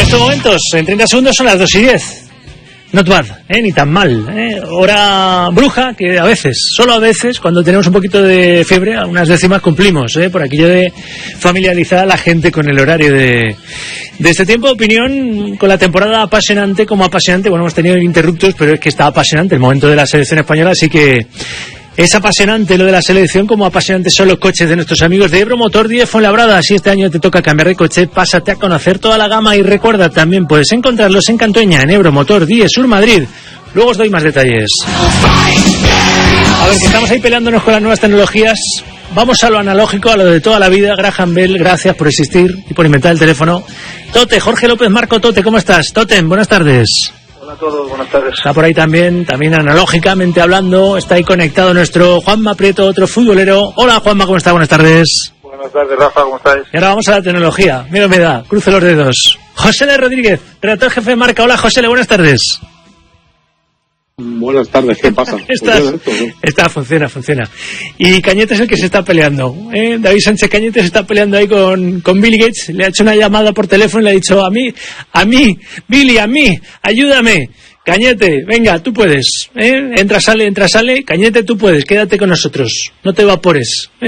estos momentos, en 30 segundos son las 2:10. Not bad, ni tan mal. Hora bruja, que a veces, solo a veces, cuando tenemos un poquito de fiebre, a unas décimas cumplimos, por aquello de familiarizar a la gente con el horario de este tiempo. Opinión con la temporada apasionante, como apasionante. Bueno, hemos tenido interruptos, pero es que está apasionante el momento de la selección española, así que es apasionante lo de la selección, como apasionantes son los coches de nuestros amigos de Ebro Motor 10 Fuenlabrada. Si este año te toca cambiar de coche, pásate a conocer toda la gama y recuerda, también puedes encontrarlos en Cantoña, en Ebro Motor 10 Sur Madrid. Luego os doy más detalles. A ver, que estamos ahí peleándonos con las nuevas tecnologías. Vamos a lo analógico, a lo de toda la vida. Graham Bell, gracias por existir y por inventar el teléfono. Tote, Jorge López Marco. Tote, ¿cómo estás? Totem, buenas tardes. Hola a todos, buenas tardes. Está por ahí también analógicamente hablando, está ahí conectado nuestro Juanma Prieto, otro futbolero. Hola Juanma, ¿cómo está? Buenas tardes. Buenas tardes, Rafa, ¿cómo estáis? Y ahora vamos a la tecnología. Mira, me da, cruce los dedos. José L. Rodríguez, redactor jefe de Marca. Hola José L., buenas tardes. Buenas tardes, ¿qué pasa? Funciona. Y Cañete es el que se está peleando, David Sánchez Cañete se está peleando ahí con Bill Gates. Le ha hecho una llamada por teléfono y le ha dicho a mí, Billy, ayúdame. Cañete, venga, tú puedes, entra, sale, Cañete, tú puedes, quédate con nosotros, no te evapores,